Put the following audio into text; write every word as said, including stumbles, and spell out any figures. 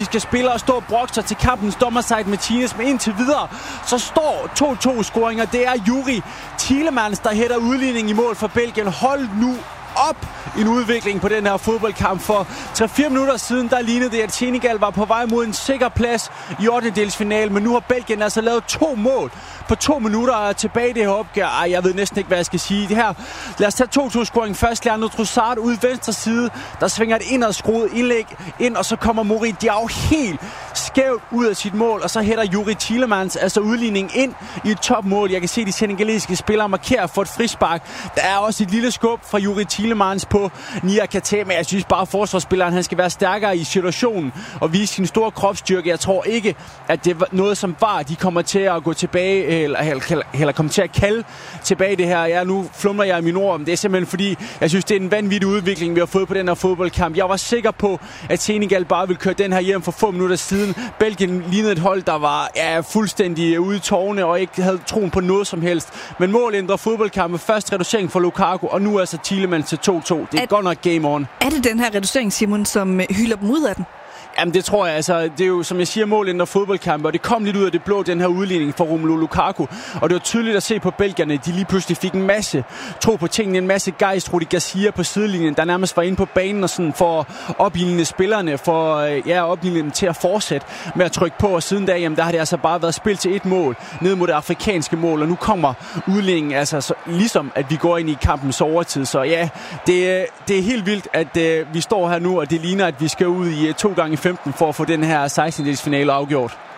senegalesiske spillere stå og brokke sig til kampens dommer Said Martinez, men indtil videre, så står to to-scoringer. Det er Youri Tielemans, der hætter udligning i mål for Belgien. Hold nu op en udvikling på den her fodboldkamp. For tre fire minutter siden, der lignede det, at Senegal var på vej mod en sikker plads i ottendedelsfinalen, men nu har Belgien altså lavet to mål på to minutter tilbage i det her opgør. Ej, jeg ved næsten ikke, hvad jeg skal sige. Det her, lad os tage to to-scoring først. Leandro Trossard ud venstre side, der svinger et indadskruet indlæg ind, og så kommer Mourid Diaw helt skævt ud af sit mål, og så hætter Youri Tielemans altså udligning ind i et topmål. Jeg kan se de senegalesiske spillere markere for et frispark. Der er også et lille skub fra Youri Tielemans på Nia Kate, men jeg synes bare, at forsvarsspilleren han skal være stærkere i situationen og vise sin store kropsstyrke. Jeg tror ikke, at det er noget, som var, de kommer til at gå tilbage, eller, eller, eller kommer til at kalde tilbage det her. Ja, nu flumler jeg i min ord, men det er simpelthen fordi, jeg synes, det er en vanvittig udvikling, vi har fået på den her fodboldkamp. Jeg var sikker på, at Senegal bare ville køre den her hjem for få minutter siden. Belgien lignede et hold, der var ja, fuldstændig ude i tårne og ikke havde troen på noget som helst. Men mål ændrer fodboldkampen. Først reducering for Lukaku, og nu altså Tielemans til to to. Det er, er godt nok game on. Er det den her reducering, Simon, som hylder dem ud af den? Jamen det tror jeg, altså, det er jo, som jeg siger, mål ændrer fodboldkampe, og det kom lidt ud af det blå, den her udligning for Romelu Lukaku. Og det var tydeligt at se på belgierne, de lige pludselig fik en masse tro på tingene, en masse gejst. Rudi Garcia på sidelinjen, der nærmest var inde på banen og sådan for at opildne spillerne, for ja, opildne dem til at fortsætte med at trykke på. Og siden da, jamen, der har det altså bare været spil til et mål, ned mod det afrikanske mål, og nu kommer udligningen, altså så, ligesom at vi går ind i kampens overtid. Så ja, det, det er helt vildt, at uh, vi står her nu, og det ligner, at vi skal ud i uh, to gange femten for at få den her sekstendedelsfinale afgjort.